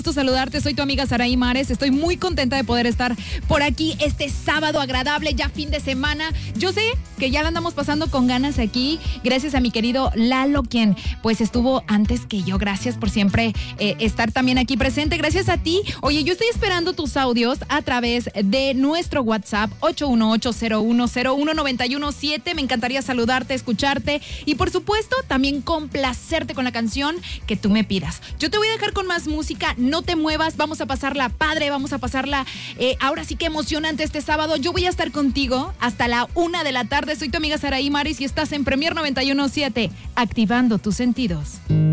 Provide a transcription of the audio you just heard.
Gusto saludarte, soy tu amiga Saraí Mares. Estoy muy contenta de poder estar por aquí este sábado agradable, ya fin de semana. Yo sé que ya la andamos pasando con ganas aquí, gracias a mi querido Lalo, quien pues estuvo antes que yo. Gracias por siempre estar también aquí presente. Gracias a ti. Oye, yo estoy esperando tus audios a través de nuestro WhatsApp 818-0101-917. Me encantaría saludarte, escucharte y por supuesto también complacerte con la canción que tú me pidas. Yo te voy a dejar con más música. No te muevas, vamos a pasarla padre, vamos a pasarla ahora sí que emocionante este sábado. Yo voy a estar contigo hasta la 1 de la tarde. Soy tu amiga Saraí Maris y estás en Premier 91.7, activando tus sentidos.